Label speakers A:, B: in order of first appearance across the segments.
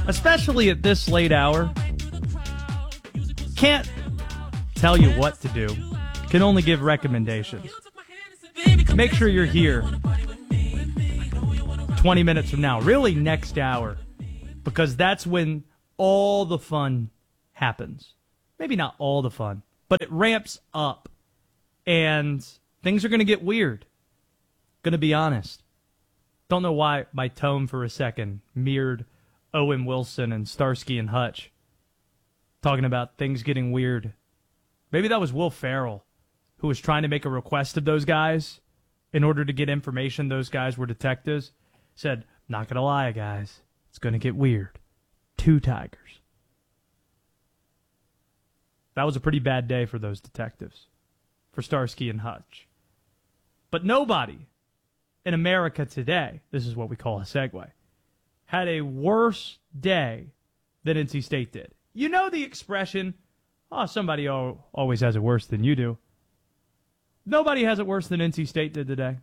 A: especially at this late hour. Can't tell you what to do. Can only give recommendations. Make sure you're here 20 minutes from now, really next hour, because that's when all the fun happens. Maybe not all the fun, but it ramps up, and things are going to get weird. Going to be honest. Don't know why my tone for a second mirrored Owen Wilson and Starsky and Hutch talking about things getting weird. Maybe that was Will Ferrell, who was trying to make a request of those guys in order to get information. Those guys were detectives. Said, not going to lie, guys. It's going to get weird. 2 tigers. That was a pretty bad day for those detectives, for Starsky and Hutch. But nobody in America today, this is what we call a segue, had a worse day than NC State did. You know the expression, oh, somebody always has it worse than you do. Nobody has it worse than NC State did today.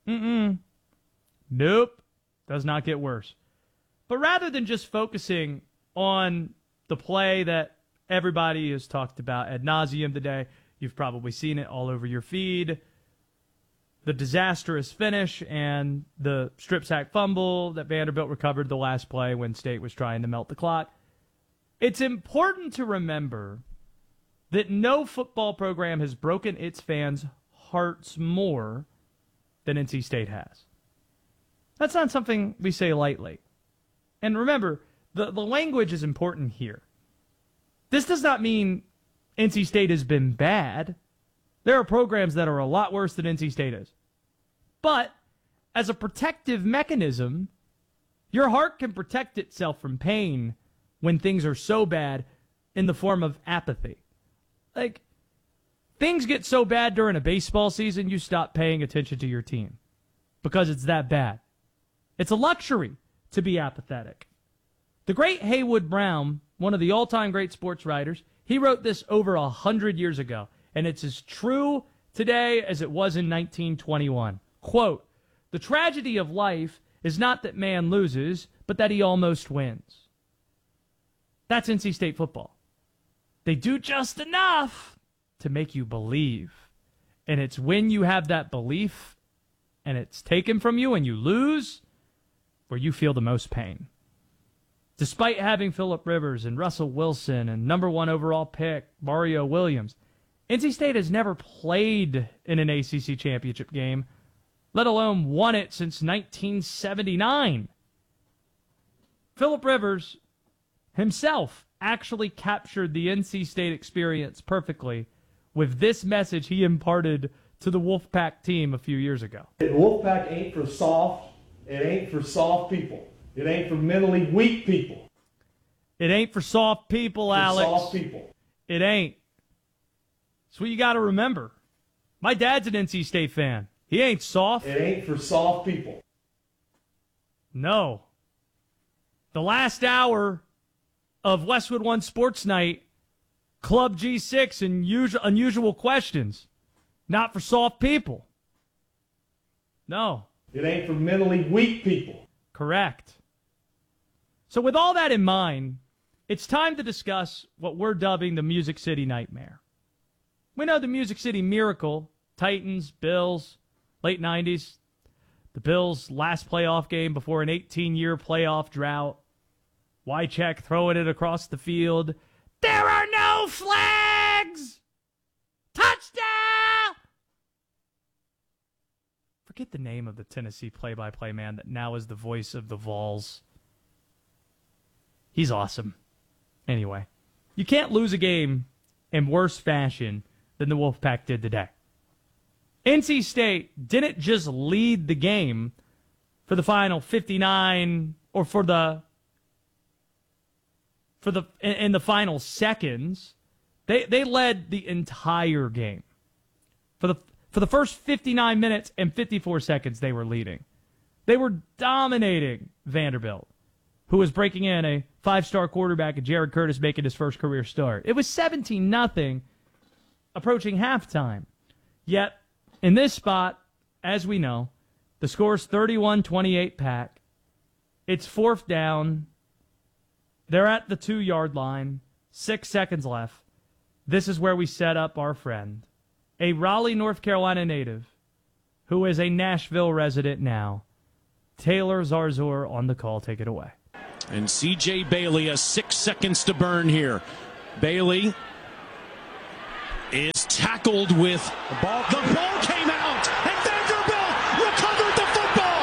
A: Nope. Does not get worse. But rather than just focusing on the play that everybody has talked about ad nauseum today, you've probably seen it all over your feed, the disastrous finish and the strip sack fumble that Vanderbilt recovered the last play when State was trying to melt the clock. It's important to remember that no football program has broken its fans' hearts more than NC State has. That's not something we say lightly. And remember, the language is important here. This does not mean NC State has been bad. There are programs that are a lot worse than NC State is. But as a protective mechanism, your heart can protect itself from pain when things are so bad in the form of apathy. Like, things get so bad during a baseball season, you stop paying attention to your team because it's that bad. It's a luxury to be apathetic. The great Haywood Brown, one of the all-time great sports writers, he wrote this over 100 years ago, and it's as true today as it was in 1921. Quote, "The tragedy of life is not that man loses, but that he almost wins." That's NC State football. They do just enough to make you believe. And it's when you have that belief and it's taken from you and you lose where you feel the most pain. Despite having Phillip Rivers and Russell Wilson and number 1 overall pick Mario Williams, NC State has never played in an ACC championship game, let alone won it since 1979. Phillip Rivers himself actually captured the NC State experience perfectly with this message he imparted to the Wolfpack team a few years ago.
B: Wolfpack ain't for soft. It ain't for soft people. It ain't for mentally weak people.
A: It ain't for soft people, Alex.
B: Soft people.
A: It ain't. That's what you got to remember. My dad's an NC State fan. He ain't soft.
B: It ain't for soft people.
A: No. The last hour of Westwood One Sports Night, Club G6 and unusual questions. Not for soft people. No.
B: It ain't for mentally weak people.
A: Correct. So with all that in mind, it's time to discuss what we're dubbing the Music City Nightmare. We know the Music City Miracle, Titans, Bills, late 90s, the Bills' last playoff game before an 18-year playoff drought. Wycheck throwing it across the field. There are no flags! Touchdown! Forget the name of the Tennessee play-by-play man that now is the voice of the Vols. He's awesome. Anyway, you can't lose a game in worse fashion than the Wolfpack did today. NC State didn't just lead the game for the final 59 or in the final seconds. They led the entire game. For the first 59 minutes and 54 seconds they were leading. They were dominating Vanderbilt, who was breaking in a 5-star quarterback and Jared Curtis making his first career start. It was 17-0 approaching halftime. Yet, in this spot, as we know, the score's 31-28 Pack. It's 4th down. They're at the 2-yard line. 6 seconds left. This is where we set up our friend, a Raleigh, North Carolina native, who is a Nashville resident now. Taylor Zarzor on the call. Take it away.
C: And C.J. Bailey has 6 seconds to burn here. Bailey is tackled with the ball. The ball came out, and Vanderbilt recovered the football.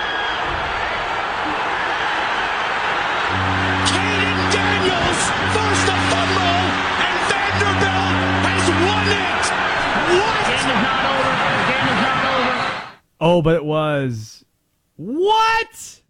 C: Caden Daniels forced the fumble, and Vanderbilt has won it. What?
A: The game is not over. Oh, but it was. What?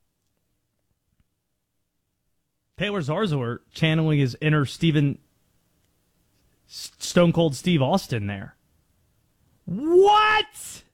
A: Taylor Zarzor channeling his inner Stone Cold Steve Austin there. What?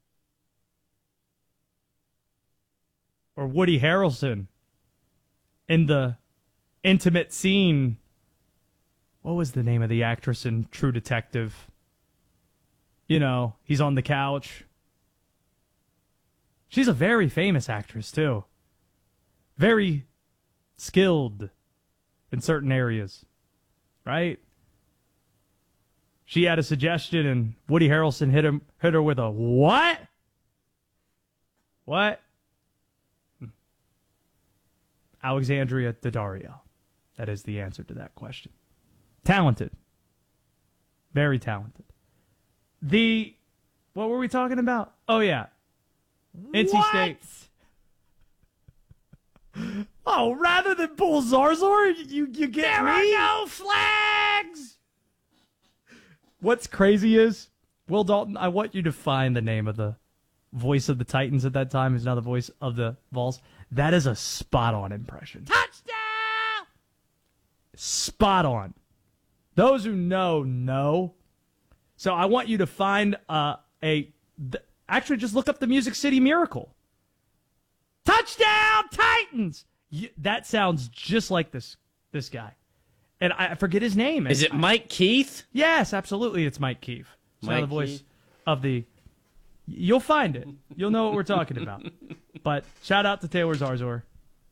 A: Or Woody Harrelson in the intimate scene. What was the name of the actress in True Detective? You know, he's on the couch. She's a very famous actress, too. Very skilled in certain areas, right? She had a suggestion, and Woody Harrelson hit her with a what? What? Alexandria Daddario. That is the answer to that question. Talented. Very talented. What were we talking about? Oh, yeah. NC State. Oh, rather than pull Zarzor, you get there me? There are no flags! What's crazy is, Will Dalton, I want you to find the name of the voice of the Titans at that time, who's now the voice of the Vols. That is a spot-on impression. Touchdown! Spot on. Those who know. So I want you to find actually just look up the Music City Miracle. Touchdown, Titans! That sounds just like this guy. And I forget his name.
D: Is it Mike Keith?
A: Yes, absolutely. It's Mike Keith. It's now the voice of the... You'll find it. You'll know what we're talking about. But shout out to Taylor Zarzor.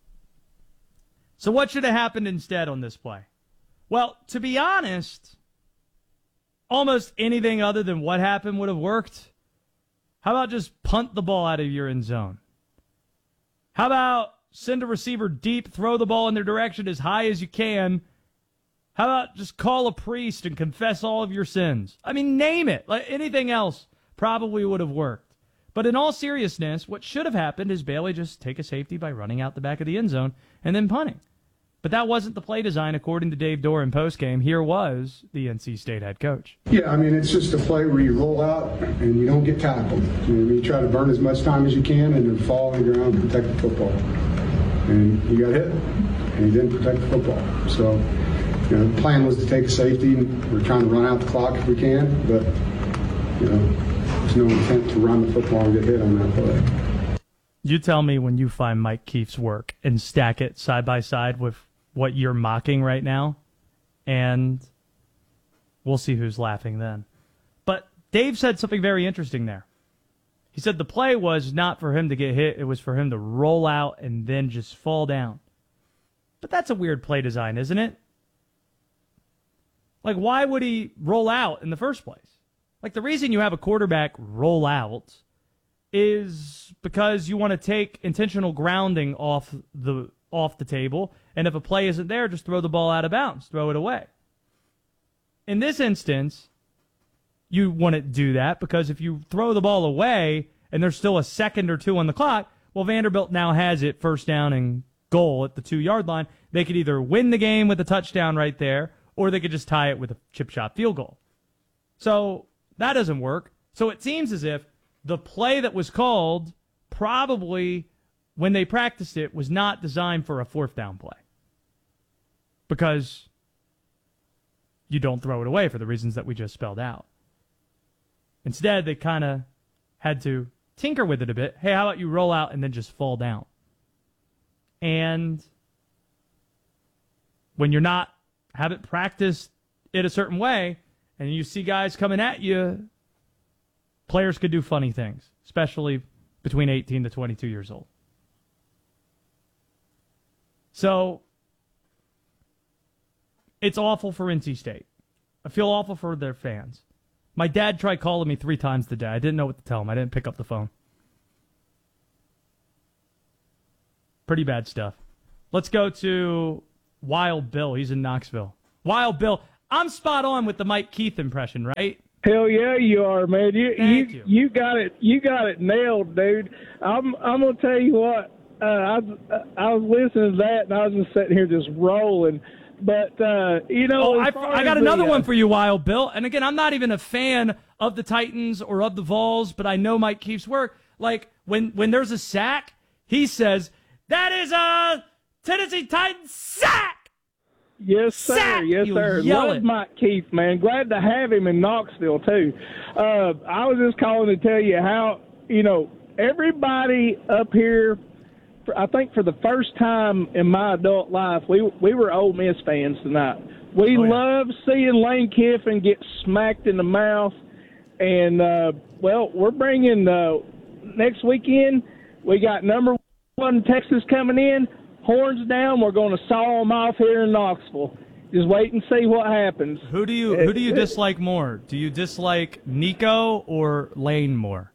A: So what should have happened instead on this play? Well, to be honest, almost anything other than what happened would have worked. How about just punt the ball out of your end zone? How about send a receiver deep, throw the ball in their direction as high as you can? How about just call a priest and confess all of your sins? I mean, name it. Like anything else probably would have worked. But in all seriousness, what should have happened is Bailey just take a safety by running out the back of the end zone and then punting. But that wasn't the play design, according to Dave Doran postgame. Here was the NC State head coach.
E: Yeah, I mean, it's just a play where you roll out and you don't get tackled. You try to burn as much time as you can and then fall on the ground and protect the football. And you got hit, and you didn't protect the football. So, the plan was to take a safety. We're trying to run out the clock if we can, but, there's no intent to run the football and get hit on that play.
A: You tell me when you find Mike Keefe's work and stack it side by side with what you're mocking right now, and we'll see who's laughing then. But Dave said something very interesting there. He said the play was not for him to get hit, it was for him to roll out and then just fall down. But that's a weird play design, isn't it? Like, why would he roll out in the first place? Like, the reason you have a quarterback roll out is because you want to take intentional grounding off the table, and if a play isn't there, just throw the ball out of bounds, throw it away. In this instance, you want to do that because if you throw the ball away and there's still a second or two on the clock, well, Vanderbilt now has it first down and goal at the 2-yard line. They could either win the game with a touchdown right there, or they could just tie it with a chip shot field goal. So that doesn't work. So it seems as if the play that was called probably, when they practiced it, was not designed for a fourth down play. Because you don't throw it away for the reasons that we just spelled out. Instead, they kind of had to tinker with it a bit. Hey, how about you roll out and then just fall down? And when you're not, haven't practiced it a certain way, and you see guys coming at you, players could do funny things, especially between 18 to 22 years old. So It's awful for NC State. I feel awful for their fans. My dad tried calling me 3 times today. I didn't know what to tell him. I didn't pick up the phone. Pretty bad stuff. Let's go to Wild Bill. He's in Knoxville. Wild Bill, I'm spot on with the Mike Keith impression, right?
D: Hell yeah, you are, man.
A: Thank you.
D: You got it. You got it nailed, dude. I'm gonna tell you what. I was listening to that, and I was just sitting here just rolling. But
A: I got another one for you, Wild Bill. And again, I'm not even a fan of the Titans or of the Vols, but I know Mike Keith's work. Like when there's a sack, he says, "That is a Tennessee Titans sack."
D: Yes, sir.
A: Sack!
D: Yes,
A: You
D: sir.
A: yell
D: Love
A: it.
D: Mike Keith, man. Glad to have him in Knoxville, too. I was just calling to tell you how, everybody up here, I think for the first time in my adult life, we were Ole Miss fans tonight. We love seeing Lane Kiffin get smacked in the mouth. And, we're bringing next weekend, we got number 1 Texas coming in. Horns down, we're going to saw them off here in Knoxville. Just wait and see what happens.
A: Who do you dislike more? Do you dislike Nico or Lane more?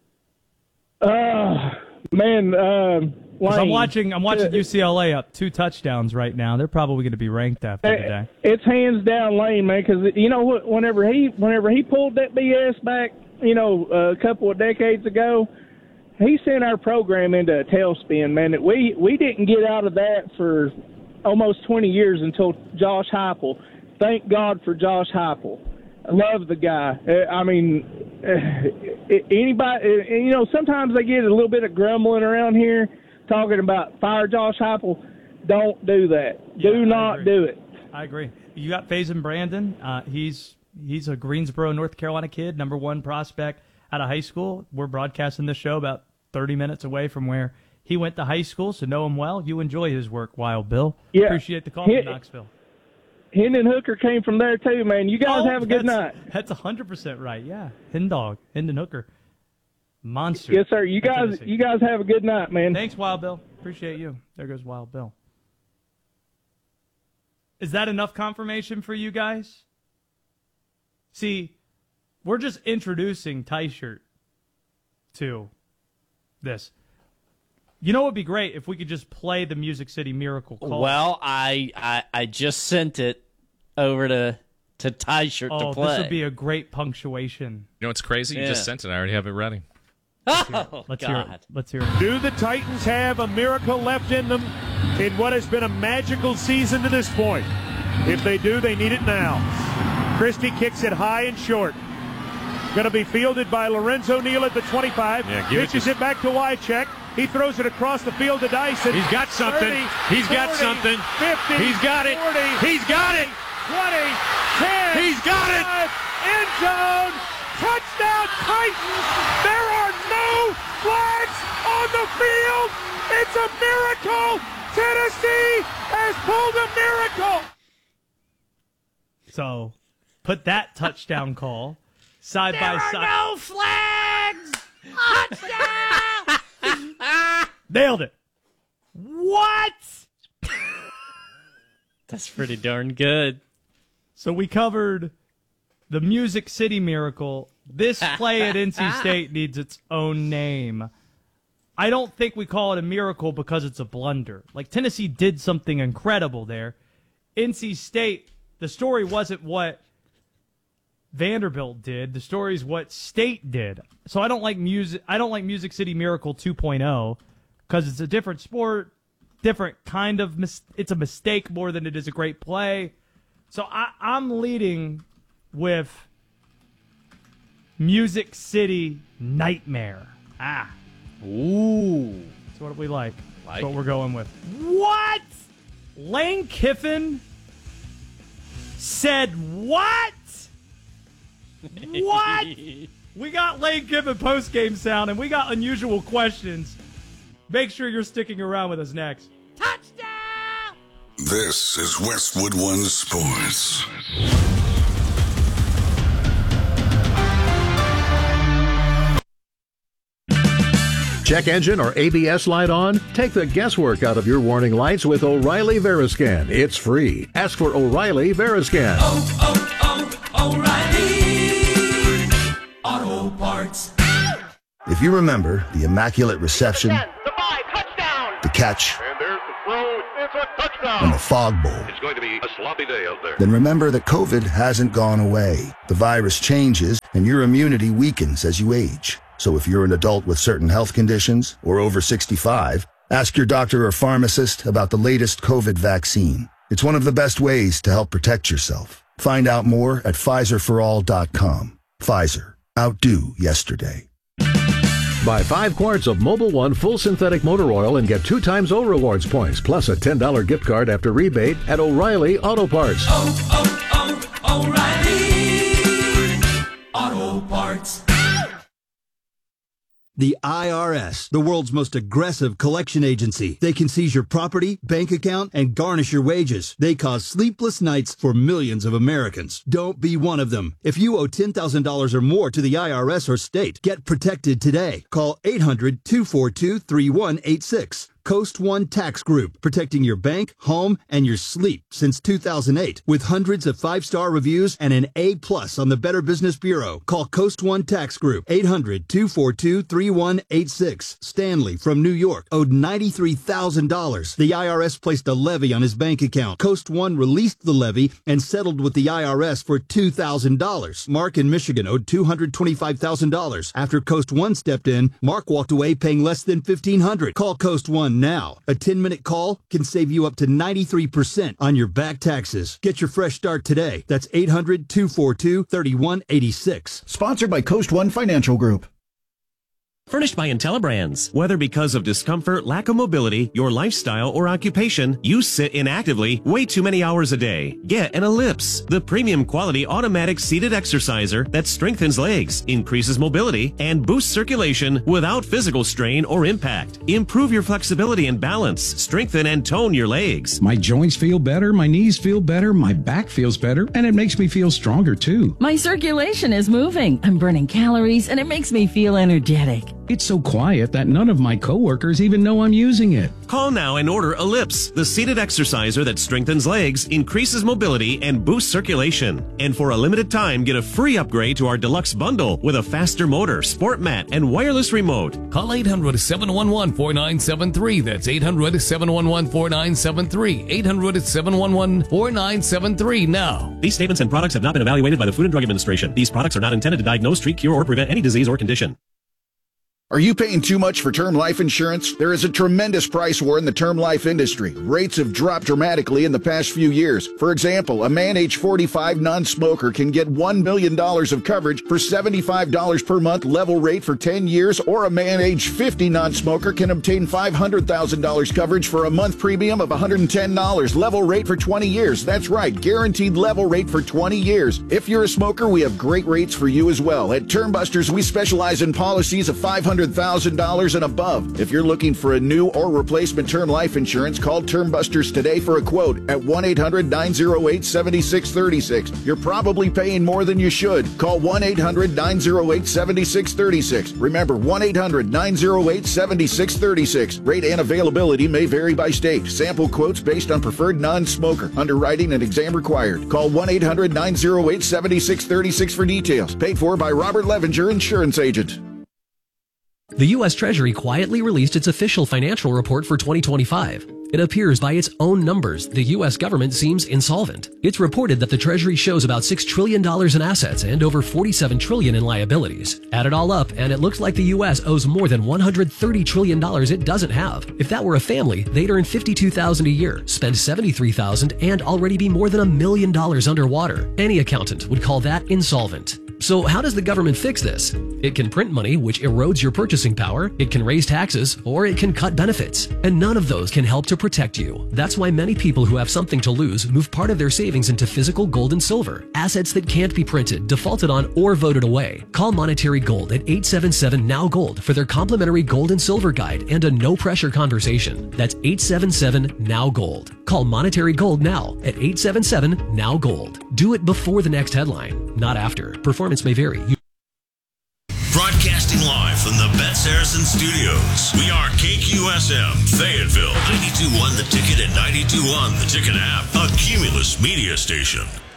D: Man,
A: Because I'm
D: Lane.
A: watching UCLA up 2 touchdowns right now. They're probably going to be ranked after today.
D: It's hands down Lane, man. Because you know what? Whenever he pulled that BS back, a couple of decades ago, he sent our program into a tailspin, man. That we didn't get out of that for almost 20 years until Josh Heupel. Thank God for Josh Heupel. I love the guy. Anybody, sometimes they get a little bit of grumbling around here talking about fire Josh Heupel. Don't do that. Do not do it.
A: I agree. You got Faison Brandon. He's a Greensboro, North Carolina kid, number 1 prospect out of high school. We're broadcasting this show about 30 minutes away from where he went to high school, so know him well. You enjoy his work, Wild Bill.
D: Yeah.
A: Appreciate the call from Knoxville.
D: Hendon Hooker came from there too, man. You guys have a good night.
A: That's 100% right. Yeah, Hendon Hooker, monster.
D: Yes, sir. You guys have a good night, man.
A: Thanks, Wild Bill. Appreciate you. There goes Wild Bill. Is that enough confirmation for you guys? See, we're just introducing Tyshirt to this. You know what would be great if we could just play the Music City Miracle call.
F: Well, I just sent it over to Tyshirt to play.
A: This would be a great punctuation.
G: You know what's crazy? You just sent it. I already have it ready.
A: Let's hear it. Let's hear it.
H: Do the Titans have a miracle left in them in what has been a magical season to this point? If they do, they need it now. Christie kicks it high and short. Going to be fielded by Lorenzo Neal at the 25. Pitches it back to Wycheck. He throws it across the field to Dyson.
C: He's got something.
H: 30,
C: He's got
H: 40,
C: something.
H: 50.
C: He's got it.
H: 40.
C: He's got it.
H: 20. 10.
C: He's got it.
H: End zone. Touchdown Titans. There are no flags on the field. It's a miracle. Tennessee has pulled a miracle.
A: So, put that touchdown call side by side.
F: There are no flags. Touchdown.
A: Nailed it. What?
F: That's pretty darn good.
A: So we covered the Music City Miracle. This play at NC State needs its own name. I don't think we call it a miracle because it's a blunder. Like, Tennessee did something incredible there. NC State, the story wasn't what Vanderbilt did. The story is what State did. So I don't like Music City Miracle 2.0 because it's a different sport, different kind of it's a mistake more than it is a great play. So I'm leading with Music City Nightmare.
F: Ooh.
A: That's what we like. That's what we're going with. What? Lane Kiffin said what? What? We got Lane Kiffin post-game sound, and we got unusual questions. Make sure you're sticking around with us next.
F: Touchdown!
I: This is Westwood One Sports.
J: check engine or ABS light on? Take the guesswork out of your warning lights with O'Reilly Veriscan. It's free. Ask for O'Reilly Veriscan.
K: O'Reilly Auto Parts.
L: If you remember the immaculate reception, the catch,
M: and there's the throw. It's a touchdown.
L: and the fog bowl,
M: It's going to be a sloppy day out there.
L: then remember that COVID hasn't gone away. The virus changes, and your immunity weakens as you age. So if you're an adult with certain health conditions or over 65, ask your doctor or pharmacist about the latest COVID vaccine. It's one of the best ways to help protect yourself. Find out more at PfizerForAll.com. Pfizer. Outdo yesterday.
J: Buy 5 quarts of Mobil 1 full synthetic motor oil and get 2 times O Rewards points, plus a $10 gift card after rebate at O'Reilly Auto Parts.
K: O'Reilly Auto Parts.
N: The IRS, the world's most aggressive collection agency. They can seize your property, bank account, and garnish your wages. They cause sleepless nights for millions of Americans. Don't be one of them. If you owe $10,000 or more to the IRS or state, get protected today. Call 800-242-3186. Coast One Tax Group, protecting your bank, home, and your sleep since 2008. With hundreds of 5-star reviews and an A+ on the Better Business Bureau. Call Coast One Tax Group, 800-242-3186. Stanley from New York owed $93,000. The IRS placed a levy on his bank account. Coast One released the levy and settled with the IRS for $2,000. Mark in Michigan owed $225,000. After Coast One stepped in, Mark walked away paying less than $1,500. Call Coast One now. A 10-minute call can save you up to 93% on your back taxes. Get your fresh start today. That's 800-242-3186.
O: Sponsored by Coast One Financial Group.
P: Furnished by IntelliBrands. Whether because of discomfort, lack of mobility, your lifestyle, or occupation, you sit inactively way too many hours a day. Get an Ellipse, the premium quality automatic seated exerciser that strengthens legs, increases mobility, and boosts circulation without physical strain or impact. Improve your flexibility and balance, strengthen and tone your legs.
Q: My joints feel better, my knees feel better, my back feels better, and it makes me feel stronger too.
R: My circulation is moving. I'm burning calories, and it makes me feel energetic.
Q: It's so quiet that none of my coworkers even know I'm using it.
P: Call now and order Ellipse, the seated exerciser that strengthens legs, increases mobility, and boosts circulation. And for a limited time, get a free upgrade to our deluxe bundle with a faster motor, sport mat, and wireless remote.
S: Call 800-711-4973. That's 800-711-4973. 800-711-4973 now.
P: These statements and products have not been evaluated by the Food and Drug Administration. These products are not intended to diagnose, treat, cure, or prevent any disease or condition.
O: Are you paying too much for term life insurance? There is a tremendous price war in the term life industry. Rates have dropped dramatically in the past few years. For example, a man age 45 non-smoker can get $1 million of coverage for $75 per month level rate for 10 years, or a man age 50 non-smoker can obtain $500,000 coverage for a month premium of $110 level rate for 20 years. That's right, guaranteed level rate for 20 years. If you're a smoker, we have great rates for you as well. At Term Busters, we specialize in policies of $500,000 and above. If you're looking for a new or replacement term life insurance, call Term Busters today for a quote at 1-800-908-7636. You're probably paying more than you should. Call 1-800-908-7636. Remember, 1-800-908-7636. Rate and availability may vary by state. Sample quotes based on preferred non-smoker. Underwriting and exam required. Call 1-800-908-7636 for details. Paid for by Robert Levenger, Insurance Agent.
T: The U.S. Treasury quietly released its official financial report for 2025. It appears by its own numbers, the U.S. government seems insolvent. It's reported that the Treasury shows about $6 trillion in assets and over $47 trillion in liabilities. Add it all up, and it looks like the U.S. owes more than $130 trillion it doesn't have. If that were a family, they'd earn $52,000 a year, spend $73,000, and already be more than $1 million underwater. Any accountant would call that insolvent. So how does the government fix this? It can print money, which erodes your purchasing power, it can raise taxes, or it can cut benefits. And none of those can help to protect you. That's why many people who have something to lose move part of their savings into physical gold and silver, assets that can't be printed, defaulted on, or voted away. Call Monetary Gold at 877-NOW-GOLD for their complimentary gold and silver guide and a no-pressure conversation. That's 877-NOW-GOLD. Call Monetary Gold now at 877-NOW-GOLD. Do it before the next headline, not after. Performance may vary.
I: Broadcasting live
S: from the Bet Saracen Studios. We are KQSM, Fayetteville, 92.1 The Ticket and 92.1 The Ticket app, a Cumulus media station.